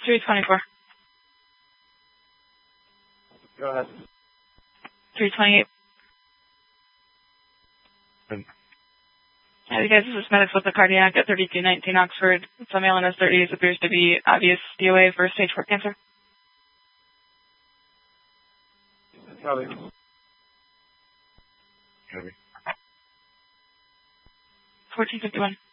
324. Go ahead. 328. Hi, guys. This is medics with the cardiac at 3219 Oxford. Some male in his 30s appears to be obvious DOA for stage 4 cancer. Copy. 1451.